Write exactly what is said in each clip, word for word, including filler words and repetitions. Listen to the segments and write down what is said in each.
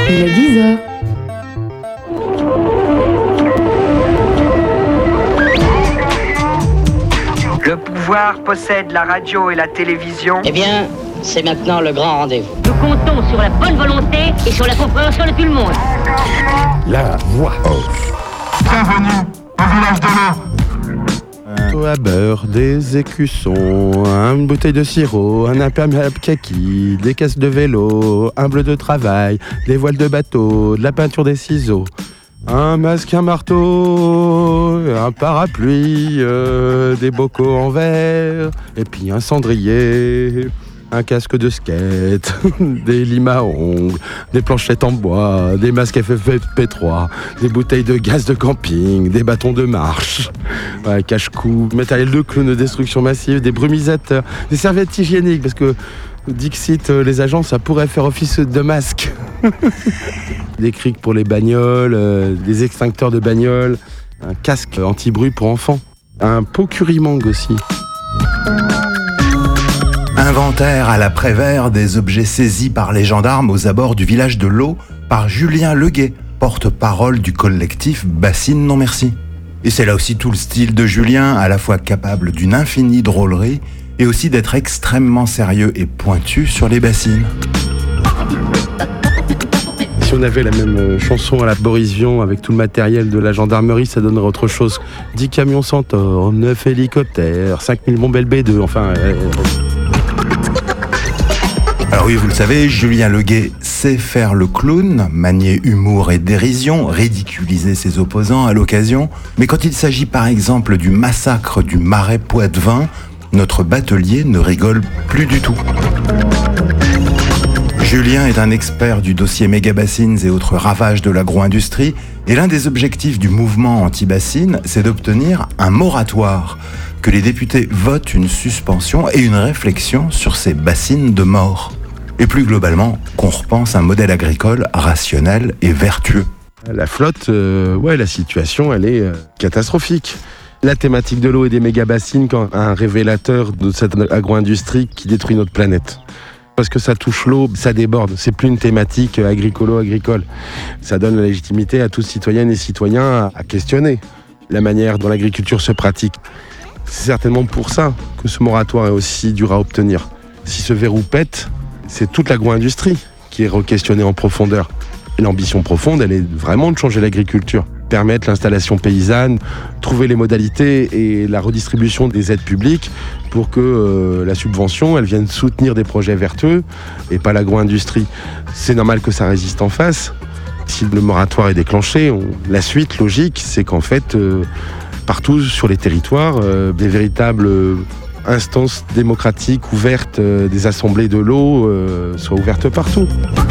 Il est dix heures. Le pouvoir possède la radio et la télévision. Eh bien, c'est maintenant le grand rendez-vous. Nous comptons sur la bonne volonté et sur la compréhension de tout le monde. La voix off. Bienvenue au village de l'eau. Un à beurre, des écussons, une bouteille de sirop, un imperméable kaki, des caisses de vélo, un bleu de travail, des voiles de bateau, de la peinture des ciseaux, un masque, un marteau, un parapluie, euh, des bocaux en verre, et puis un cendrier, un casque de skate, des limes à ongles, des planchettes en bois, des masques F F P trois, des bouteilles de gaz de camping, des bâtons de marche, ouais, cache-cou, matériel de clown de destruction massive, des brumisateurs, des serviettes hygiéniques, parce que Dixit, les agents, ça pourrait faire office de masque. Des crics pour les bagnoles, euh, des extincteurs de bagnoles, un casque anti-bruit pour enfants, un pot curry-mangue aussi. Inventaire à la Prévert des objets saisis par les gendarmes aux abords du village de l'eau par Julien Leguet, porte-parole du collectif Bassine Non Merci. Et c'est là aussi tout le style de Julien, à la fois capable d'une infinie drôlerie et aussi d'être extrêmement sérieux et pointu sur les bassines. Si on avait la même chanson à la Boris Vian avec tout le matériel de la gendarmerie, ça donnerait autre chose. dix camions Centaure, neuf hélicoptères, cinq mille bombes L B deux, enfin... Euh... Alors oui, vous le savez, Julien Leguet sait faire le clown, manier humour et dérision, ridiculiser ses opposants à l'occasion. Mais quand il s'agit par exemple du massacre du Marais Poitevin, notre batelier ne rigole plus du tout. Julien est un expert du dossier méga-bassines et autres ravages de l'agro-industrie, et l'un des objectifs du mouvement anti-bassines, c'est d'obtenir un moratoire, que les députés votent une suspension et une réflexion sur ces bassines de mort. Et plus globalement, qu'on repense un modèle agricole rationnel et vertueux. La flotte, euh, ouais, la situation, elle est euh, catastrophique. La thématique de l'eau et des méga-bassines, quand un révélateur de cette agro-industrie qui détruit notre planète. Parce que ça touche l'eau, ça déborde. C'est plus une thématique agricolo-agricole. Ça donne la légitimité à tous citoyennes et citoyens à questionner la manière dont l'agriculture se pratique. C'est certainement pour ça que ce moratoire est aussi dur à obtenir. Si ce verrou pète, c'est toute l'agro-industrie qui est re-questionnée en profondeur. Et l'ambition profonde, elle est vraiment de changer l'agriculture. Permettre l'installation paysanne, trouver les modalités et la redistribution des aides publiques pour que euh, la subvention, elle vienne soutenir des projets vertueux et pas l'agro-industrie. C'est normal que ça résiste en face. Si le moratoire est déclenché, on... la suite logique, c'est qu'en fait, euh, partout sur les territoires, euh, des véritables instances démocratiques ouvertes, euh, des assemblées de l'eau, euh, soient ouvertes partout.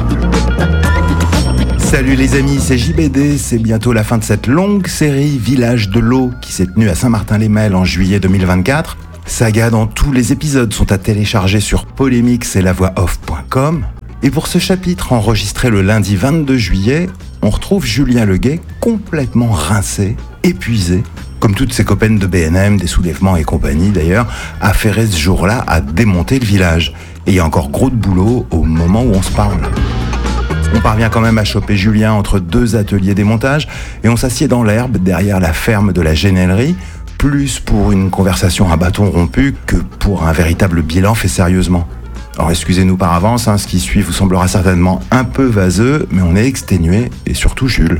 Salut les amis, c'est J B D, c'est bientôt la fin de cette longue série Village de l'eau qui s'est tenue à Saint-Martin-les-Melles en juillet deux mille vingt-quatre. Saga dans tous les épisodes sont à télécharger sur polémix et la voix off point com. Et pour ce chapitre enregistré le lundi vingt-deux juillet, on retrouve Julien Leguet complètement rincé, épuisé, comme toutes ses copaines de B N M, des soulèvements et compagnie d'ailleurs, affairé ce jour-là à démonter le village. Et il y a encore gros de boulot au moment où on se parle. On parvient quand même à choper Julien entre deux ateliers démontage et on s'assied dans l'herbe derrière la ferme de la Génellerie, plus pour une conversation à bâton rompu que pour un véritable bilan fait sérieusement. Alors excusez-nous par avance, hein, ce qui suit vous semblera certainement un peu vaseux, mais on est exténué, et surtout Jules.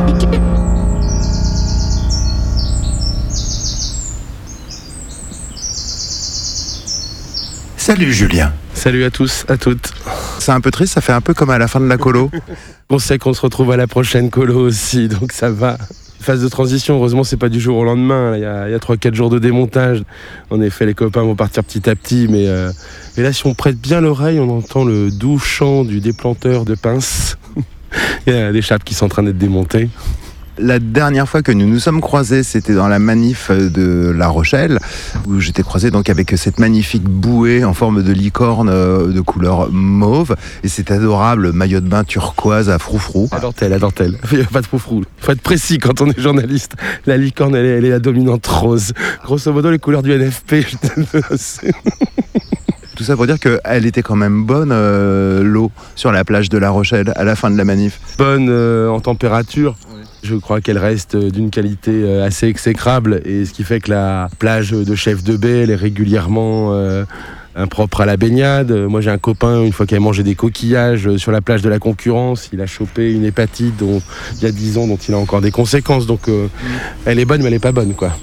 Salut Julien. Salut à tous, à toutes. C'est un peu triste, ça fait un peu comme à la fin de la colo. On sait qu'on se retrouve à la prochaine colo aussi, donc ça va. Phase de transition, heureusement c'est pas du jour au lendemain, il y a, y a trois quatre jours de démontage. En effet, les copains vont partir petit à petit, mais, euh, mais là si on prête bien l'oreille, on entend le doux chant du déplanteur de pinces. Il y a des chapes qui sont en train d'être démontées. La dernière fois que nous nous sommes croisés, c'était dans la manif de La Rochelle, où j'étais croisé donc avec cette magnifique bouée en forme de licorne de couleur mauve, et cet adorable maillot de bain turquoise à froufrou. La dentelle, la dentelle. Il n'y a pas de froufrou. Il faut être précis quand on est journaliste. La licorne, elle est, elle est la dominante rose. Grosso modo, les couleurs du N F P. Tout ça pour dire qu'elle était quand même bonne, euh, l'eau, sur la plage de La Rochelle, à la fin de la manif. Bonne euh, en température. Je crois qu'elle reste d'une qualité euh, assez exécrable, et ce qui fait que la plage de Chef de Baie, elle est régulièrement euh, impropre à la baignade. Moi, j'ai un copain, une fois qu'il a mangé des coquillages sur la plage de la Concurrence, il a chopé une hépatite dont, il y a dix ans, dont il a encore des conséquences. Donc, euh, elle est bonne, mais elle n'est pas bonne, quoi.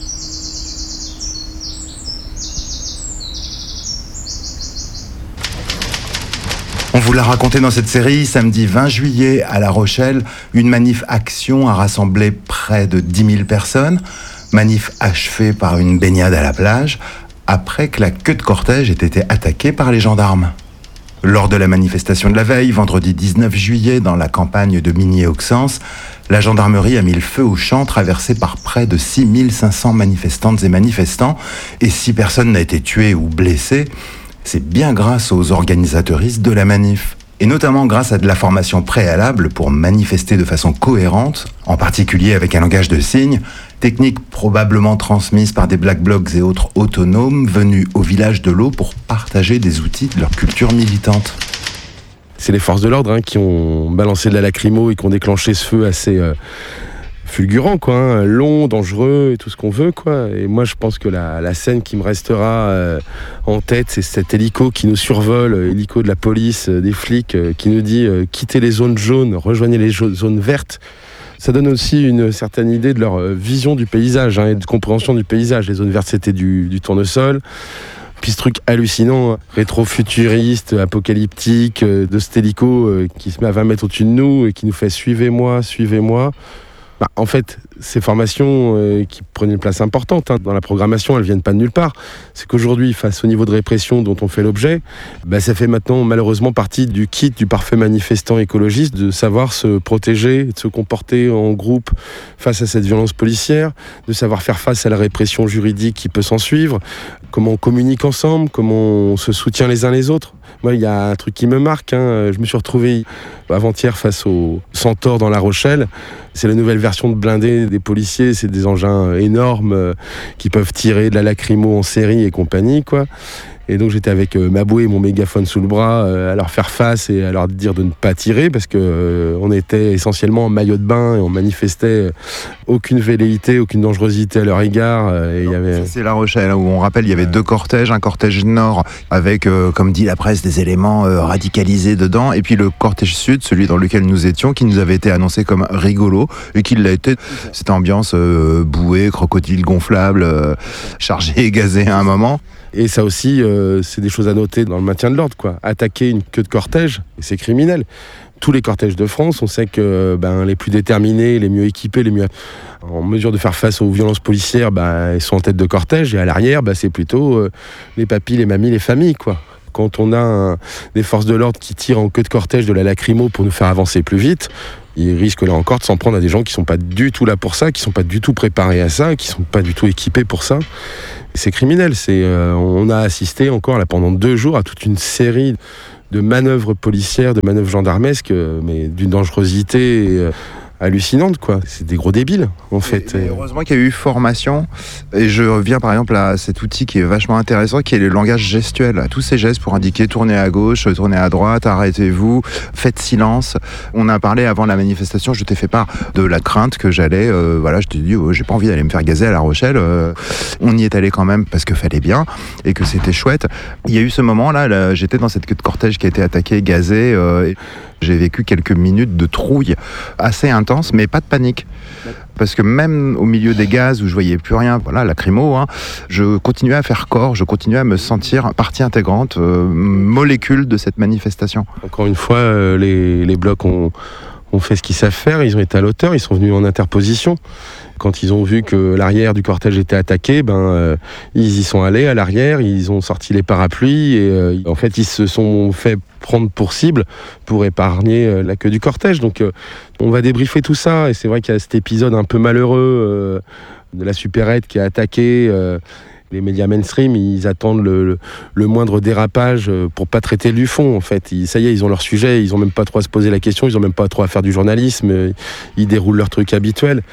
On vous l'a raconté dans cette série, samedi vingt juillet à La Rochelle, une manif action a rassemblé près de dix mille personnes. Manif achevée par une baignade à la plage, après que la queue de cortège ait été attaquée par les gendarmes. Lors de la manifestation de la veille, vendredi dix-neuf juillet, dans la campagne de Migné-Auxances, la gendarmerie a mis le feu au champ traversé par près de six mille cinq cents manifestantes et manifestants, et si personne n'a été tué ou blessé, c'est bien grâce aux organisateuristes de la manif. Et notamment grâce à de la formation préalable pour manifester de façon cohérente, en particulier avec un langage de signes, technique probablement transmise par des Black Blocs et autres autonomes venus au village de l'eau pour partager des outils de leur culture militante. C'est les forces de l'ordre hein, qui ont balancé de la lacrymo et qui ont déclenché ce feu assez... Euh fulgurant, quoi, hein, long, dangereux et tout ce qu'on veut, quoi. Et moi, je pense que la, la scène qui me restera euh, en tête, c'est cet hélico qui nous survole, euh, hélico de la police, euh, des flics, euh, qui nous dit euh, quittez les zones jaunes, rejoignez les jo- zones vertes. Ça donne aussi une certaine idée de leur euh, vision du paysage hein, et de compréhension du paysage. Les zones vertes, c'était du, du tournesol. Puis ce truc hallucinant, rétro-futuriste, apocalyptique, euh, de cet hélico euh, qui se met à vingt mètres au-dessus de nous et qui nous fait suivez-moi, suivez-moi. Bah, en fait, ces formations euh, qui prenaient une place importante hein, dans la programmation, elles ne viennent pas de nulle part. C'est qu'aujourd'hui, face au niveau de répression dont on fait l'objet, bah, ça fait maintenant malheureusement partie du kit du parfait manifestant écologiste de savoir se protéger, de se comporter en groupe face à cette violence policière, de savoir faire face à la répression juridique qui peut s'en suivre, comment on communique ensemble, comment on se soutient les uns les autres. Moi, il y a un truc qui me marque. Hein. Je me suis retrouvé avant-hier face au Centaure dans La Rochelle. C'est la nouvelle version de blindés des policiers. C'est des engins énormes euh, qui peuvent tirer de la lacrymo en série et compagnie, quoi. Et donc j'étais avec euh, ma bouée et mon mégaphone sous le bras euh, à leur faire face et à leur dire de ne pas tirer parce que euh, on était essentiellement en maillot de bain et on manifestait euh, aucune velléité, aucune dangerosité à leur égard. Euh, et non, y avait... ça, c'est La Rochelle où on rappelle il y avait deux cortèges, un cortège nord avec, euh, comme dit la presse, des éléments euh, radicalisés dedans, et puis le cortège sud, celui dans lequel nous étions, qui nous avait été annoncé comme rigolo et qui l'a été. Cette ambiance euh, bouée, crocodile gonflable, euh, chargé et gazé à un moment. Et ça aussi, euh, c'est des choses à noter dans le maintien de l'ordre, quoi. Attaquer une queue de cortège, c'est criminel. Tous les cortèges de France, on sait que ben, les plus déterminés, les mieux équipés, les mieux en mesure de faire face aux violences policières, ben, ils sont en tête de cortège, et à l'arrière, ben, c'est plutôt euh, les papis, les mamies, les familles, quoi. Quand on a un, des forces de l'ordre qui tirent en queue de cortège de la lacrymo pour nous faire avancer plus vite, ils risquent là encore de s'en prendre à des gens qui sont pas du tout là pour ça, qui sont pas du tout préparés à ça, qui sont pas du tout équipés pour ça. C'est criminel. C'est, euh, on a assisté encore là pendant deux jours à toute une série de manœuvres policières, de manœuvres gendarmesques, euh, mais d'une dangerosité euh, hallucinante, quoi. C'est des gros débiles, en fait. Et, et heureusement qu'il y a eu formation. Et je reviens par exemple à cet outil qui est vachement intéressant, qui est le langage gestuel. Tous ces gestes pour indiquer tournez à gauche, tournez à droite, arrêtez-vous, faites silence. On a parlé avant la manifestation, je t'ai fait part de la crainte que j'allais, euh, voilà, je t'ai dit, oh, j'ai pas envie d'aller me faire gazer à La Rochelle. Euh, on y est allé quand même parce que fallait bien et que c'était chouette. Il y a eu ce moment-là, là, j'étais dans cette queue de cortège qui a été attaquée, gazée. Euh, et j'ai vécu quelques minutes de trouille assez intense, mais pas de panique. Parce que même au milieu des gaz où je voyais plus rien, voilà, lacrymo, hein, je continuais à faire corps, je continuais à me sentir partie intégrante, euh, molécule de cette manifestation. Encore une fois, euh, les, les blocs ont, ont fait ce qu'ils savent faire, ils ont été à l'auteur, ils sont venus en interposition. Quand ils ont vu que l'arrière du cortège était attaqué, ben, euh, ils y sont allés à l'arrière, ils ont sorti les parapluies et euh, en fait ils se sont fait prendre pour cible pour épargner euh, la queue du cortège. Donc euh, on va débriefer tout ça et c'est vrai qu'il y a cet épisode un peu malheureux euh, de la supérette qui a attaqué. Euh, les médias mainstream, ils attendent le, le, le moindre dérapage pour pas traiter du fond, en fait. Ils, ça y est, ils ont leur sujet, ils ont même pas trop à se poser la question, ils ont même pas trop à faire du journalisme, ils déroulent leur truc habituel.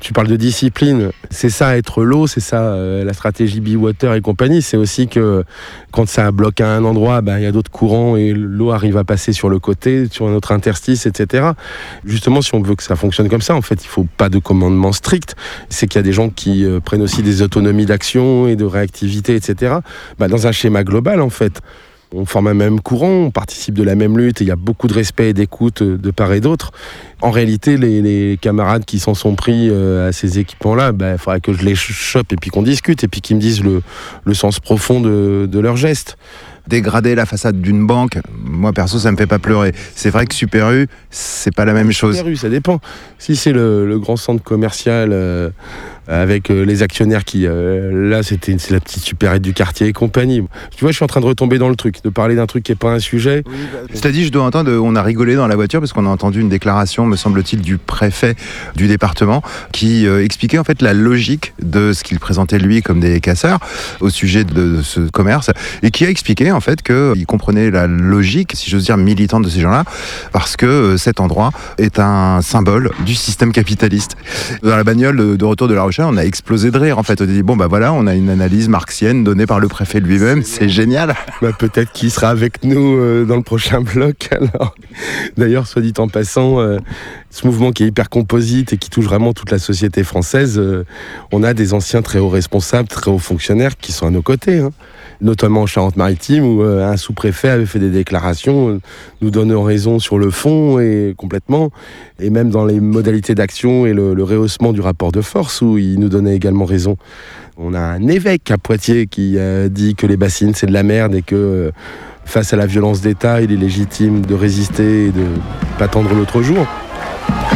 Tu parles de discipline, c'est ça être l'eau, c'est ça euh, la stratégie Be Water et compagnie. C'est aussi que quand ça bloque à un endroit, ben, y a d'autres courants et l'eau arrive à passer sur le côté, sur un autre interstice, et cetera. Justement, si on veut que ça fonctionne comme ça, en fait, il faut pas de commandement strict. C'est qu'il y a des gens qui euh, prennent aussi des autonomies d'action et de réactivité, et cetera. Ben, dans un schéma global, en fait. On forme un même courant, on participe de la même lutte et il y a beaucoup de respect et d'écoute de part et d'autre. En réalité, les, les camarades qui s'en sont pris à ces équipements-là, il bah, faudrait que je les chope et puis qu'on discute et puis qu'ils me disent le, le sens profond de, de leurs gestes. Dégrader la façade d'une banque, moi perso ça me fait pas pleurer. C'est vrai que Super U, c'est pas la même chose. Super U, ça dépend. Si c'est le, le grand centre commercial euh, avec euh, les actionnaires qui, euh, là c'était c'est la petite supérette du quartier et compagnie. Tu vois, je suis en train de retomber dans le truc, de parler d'un truc qui est pas un sujet. Oui, bah, cela dit, je dois entendre, on a rigolé dans la voiture parce qu'on a entendu une déclaration, me semble-t-il, du préfet du département qui euh, expliquait en fait la logique de ce qu'il présentait lui comme des casseurs au sujet de ce commerce et qui a expliqué en fait qu'il comprenait la logique, si j'ose dire, militante de ces gens-là, parce que euh, cet endroit est un symbole du système capitaliste. Dans la bagnole de, de retour de La Rochelle, on a explosé de rire en fait. On a dit bon bah voilà, on a une analyse marxienne donnée par le préfet lui-même, c'est génial. Bah, peut-être qu'il sera avec nous euh, dans le prochain bloc. Alors, d'ailleurs, soit dit en passant, euh, ce mouvement qui est hyper composite et qui touche vraiment toute la société française, euh, on a des anciens très hauts responsables, très hauts fonctionnaires qui sont à nos côtés, hein. Notamment en Charente-Maritime où euh, un sous-préfet avait fait des déclarations euh, nous donnant raison sur le fond et complètement, et même dans les modalités d'action et le, le rehaussement du rapport de force où il nous donnait également raison. On a un évêque à Poitiers qui euh, dit que les bassines c'est de la merde et que euh, face à la violence d'État il est légitime de résister et de pas attendre l'autre jour.